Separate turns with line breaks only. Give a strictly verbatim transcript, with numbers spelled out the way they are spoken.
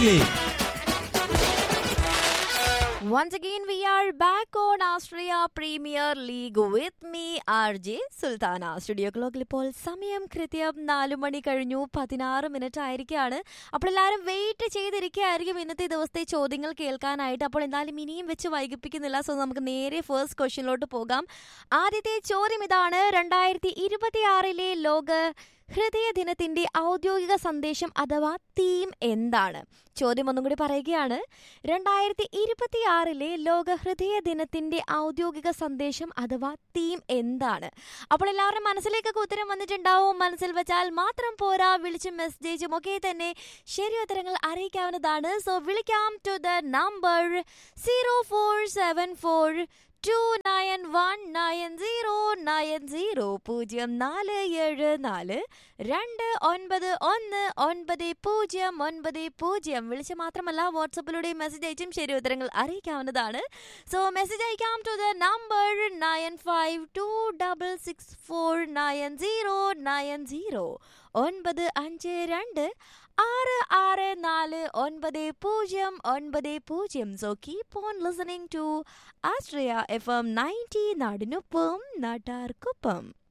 League.
Once again, we are back on Austria Premier League with me, R J Sultana. Studio ക്ലോക്കിൽ ഇപ്പോൾ സമയം കൃത്യം നാലു മണി കഴിഞ്ഞു പതിനാറ് മിനിറ്റ് ആയിരിക്കുകയാണ്. അപ്പോൾ എല്ലാവരും വെയിറ്റ് ചെയ്തിരിക്കുകയായിരിക്കും ഇന്നത്തെ ദിവസത്തെ ചോദ്യങ്ങൾ കേൾക്കാനായിട്ട്. അപ്പോൾ എന്തായാലും ഇനിയും വെച്ച് വൈകിപ്പിക്കുന്നില്ല. സോ നമുക്ക് നേരെ ഫസ്റ്റ് ക്വസ്റ്റ്യനിലോട്ട് പോകാം. ആദ്യത്തെ ചോദ്യം ഇതാണ്: രണ്ടായിരത്തി ഇരുപത്തി ആറിലെ ലോക ഹൃദയ ദിനത്തിന്റെ ഔദ്യോഗിക സന്ദേശം അഥവാ തീം എന്താണ്? ചോദ്യം ഒന്നും കൂടി പറയുകയാണ്. രണ്ടായിരത്തി ഇരുപത്തി ആറിലെ ലോക ഹൃദയ ദിനത്തിന്റെ ഔദ്യോഗിക സന്ദേശം അഥവാ തീം എന്താണ്? അപ്പോൾ എല്ലാവരുടെ മനസ്സിലേക്കൊക്കെ ഉത്തരം വന്നിട്ടുണ്ടാവും. മനസ്സിൽ വെച്ചാൽ മാത്രം പോരാ, വിളിച്ചും മെസ്സേജും ഒക്കെ തന്നെ ശരി ഉത്തരങ്ങൾ അറിയിക്കാവുന്നതാണ്. സോ വിളിക്കാം to the number zero four seven four to nine one nine zero nine zero പൂജ്യം നാല് ഏഴ് നാല് രണ്ട് ഒൻപത് ഒന്ന് ഒൻപത് പൂജ്യം ഒൻപത് പൂജ്യം. വിളിച്ച് മാത്രമല്ല വാട്സപ്പിലൂടെ മെസ്സേജ് അയച്ചും ശരി ഉത്തരങ്ങൾ അറിയിക്കാവുന്നതാണ്. സോ മെസ്സേജ് അയക്കാം to the number nine five to double six four nine zero nine zero ഒൻപത് അഞ്ച് രണ്ട് ആറ് ആറ് നാല് ഒൻപത് പൂജ്യം ഒൻപത് പൂജ്യം. So keep on listening to Austria F M ninety, നാടിനൊപ്പം നാട്ടാർക്കൊപ്പം.